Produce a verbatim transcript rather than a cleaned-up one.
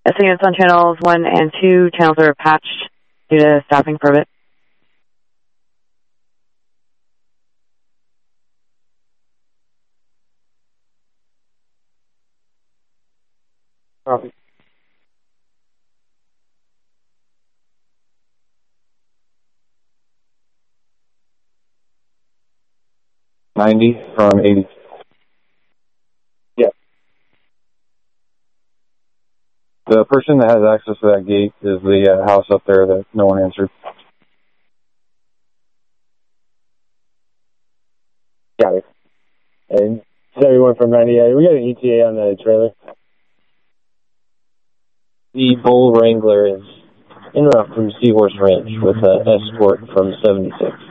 units on channels one and two. Channels are patched due to staffing for a bit. Copy. ninety from eighty. Yeah. The person that has access to that gate is the uh, house up there that no one answered. Got it. And everyone from ninety-eight, we got an E T A on the trailer. The Bull Wrangler is en route from Seahorse Ranch with an escort from seventy-six.